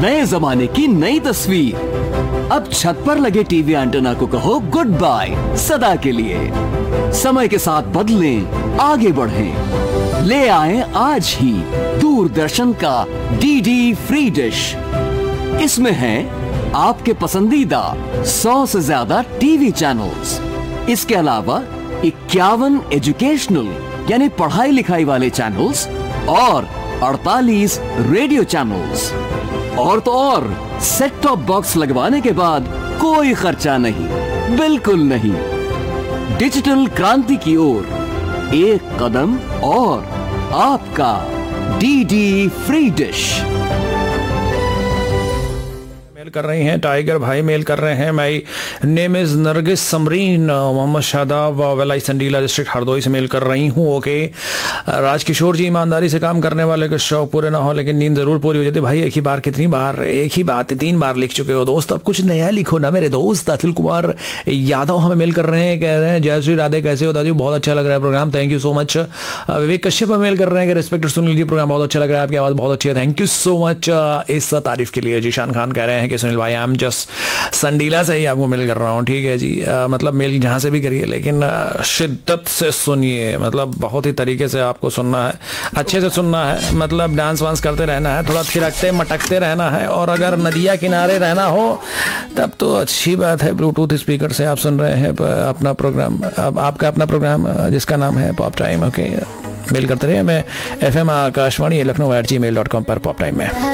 नए जमाने की नई तस्वीर। अब छत पर लगे टीवी एंटेना को कहो गुड बाय सदा के लिए। समय के साथ बदलें, आगे बढ़ें। ले आए आज ही दूरदर्शन का डीडी फ्री डिश। इसमें है आपके पसंदीदा 100 से ज्यादा टीवी चैनल्स। इसके अलावा 51 एजुकेशनल यानी पढ़ाई लिखाई वाले चैनल्स और 48 रेडियो चैनल्स। और तो और सेट टॉप बॉक्स लगवाने के बाद कोई खर्चा नहीं, बिल्कुल नहीं। डिजिटल क्रांति की ओर एक कदम और आपका डीडी फ्री डिश। कर रही हैं टाइगर भाई, मेल कर रहे हैं। My name is Nargis Samreen, Mohammad Shadab, वेलाई Sandila district Hardoi से मेल कर रही हूँ। ओके राजकिशोर जी, ईमानदारी से काम करने वाले के शौक पूरे ना हो लेकिन नींद जरूर पूरी हो जाती। भाई एक ही बार कितनी बार, एक ही बात 3 बार लिख चुके हो दोस्त, अब कुछ नया लिखो ना मेरे दोस्त। अतुल कुमार यादव हमें मेल कर रहे हैं, कह रहे हैं जय श्री राधे, कैसे हो दादी, बहुत अच्छा लग रहा है programme, thank you so much. Vivek Kashyap mail कर रहे हैं कि रिस्पेक्टेड सुन लीजिए प्रोग्राम बहुत अच्छा लग रहा है, आपकी आवाज बहुत अच्छी है, थैंक यू सो मच इस तारीफ के लिए। जीशान खान कह रहे हैं कि सुनील भाई आई एम जस्ट संडीला से ही आपको मेल कर रहा हूँ, ठीक है जी। मतलब मेल जहाँ से भी करिए लेकिन शिद्दत से सुनिए, मतलब बहुत ही तरीके से आपको सुनना है, अच्छे से सुनना है, मतलब डांस वांस करते रहना है, थोड़ा थिरकते मटकते रहना है। और अगर नदिया किनारे रहना हो तब तो अच्छी बात है, ब्लूटूथ स्पीकर से आप सुन रहे हैं अपना प्रोग्राम, आपका अपना प्रोग्राम जिसका नाम है पॉप टाइम। ओके मेल करते रहिए, मैं FM आकाशवाणी लखनऊ @gmail.com पर पॉप टाइम में।